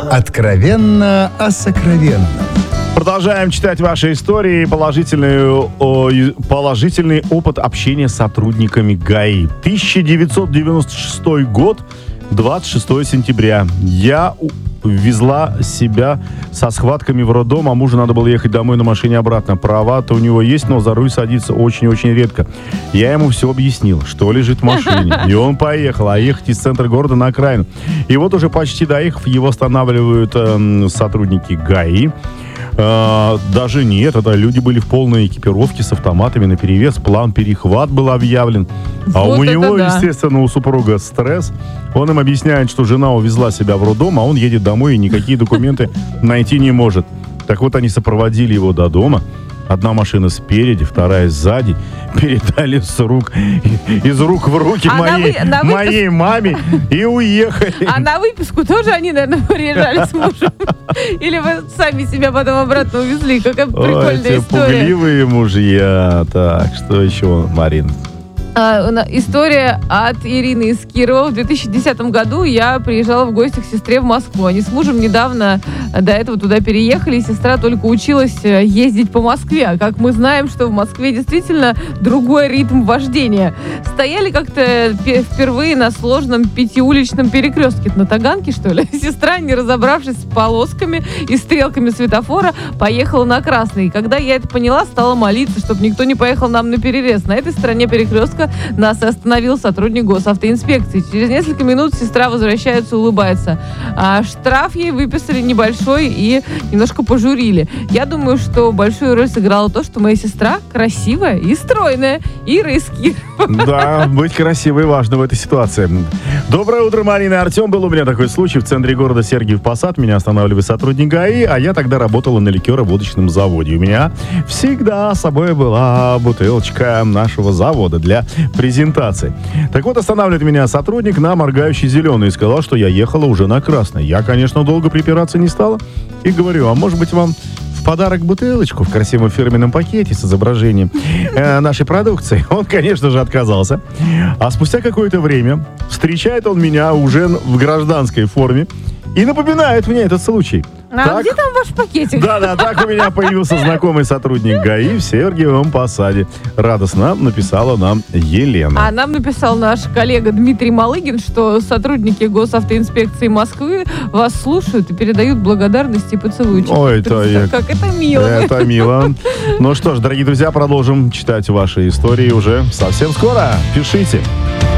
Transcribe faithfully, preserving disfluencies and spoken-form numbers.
Откровенно о сокровенном. Продолжаем читать ваши истории. Положительный, о, положительный опыт общения с сотрудниками ГАИ. тысяча девятьсот девяносто шестой год, двадцать шестого сентября. Я везла себя со схватками в роддом, а мужу надо было ехать домой на машине обратно. Права-то у него есть, но за руль садится очень-очень редко. Я ему все объяснил, что лежит в машине. И он поехал, а ехать из центра города на окраину. И вот уже почти доехав, его останавливают э, сотрудники ГАИ. Uh, даже нет, это люди были в полной экипировке с автоматами наперевес, план перехват был объявлен. Вот а у него, да. естественно, у супруга стресс. Он им объясняет, что жена увезла себя в роддом, а он едет домой и никакие документы найти не может. Так вот, они сопроводили его до дома. Одна машина спереди, вторая сзади. Передали с рук, из рук в руки а моей, на вы, на моей маме и уехали. А на выписку тоже они, наверное, приезжали с мужем? Или вы сами себя потом обратно увезли? Какая прикольная Ой, эти история. Пугливые мужья. Так, что еще, Марин? А, история от Ирины из Кирова. В две тысячи десятом году я приезжала в гости к сестре в Москву. Они с мужем недавно до этого туда переехали, и сестра только училась ездить по Москве. А как мы знаем, что в Москве действительно другой ритм вождения. Стояли как-то впервые на сложном пятиуличном перекрестке. На Таганке, что ли? Сестра, не разобравшись с полосками и стрелками светофора, поехала на красный. И когда я это поняла, стала молиться, чтобы никто не поехал нам на перерез. На этой стороне перекрестка нас остановил сотрудник госавтоинспекции. Через несколько минут сестра возвращается, улыбается. А штраф ей выписали небольшой и немножко пожурили. Я думаю, что большую роль сыграло то, что моя сестра красивая и стройная. Ира из Кирова. Да, быть красивой важно в этой ситуации. Доброе утро, Марина и Артем. Был у меня такой случай в центре города Сергиев Посад. Меня останавливает сотрудник ГАИ, а я тогда работала на ликероводочном заводе. У меня всегда с собой была бутылочка нашего завода для презентации. Так вот, останавливает меня сотрудник на моргающий зеленый и сказал, что я ехала уже на красный. Я, конечно, долго припираться не стала и говорю, а может быть вам в подарок бутылочку в красивом фирменном пакете с изображением э, нашей продукции? Он, конечно же, отказался. А спустя какое-то время встречает он меня уже в гражданской форме и напоминает мне этот случай. А так, где там ваш пакетик? Да-да, так у меня появился знакомый сотрудник ГАИ в Сергиевом Посаде. Радостно написала нам Елена. А нам написал наш коллега Дмитрий Малыгин, что сотрудники госавтоинспекции Москвы вас слушают и передают благодарности и поцелуйчики. Ой, это я... Как это мило. Это мило. Ну что ж, дорогие друзья, продолжим читать ваши истории уже совсем скоро. Пишите.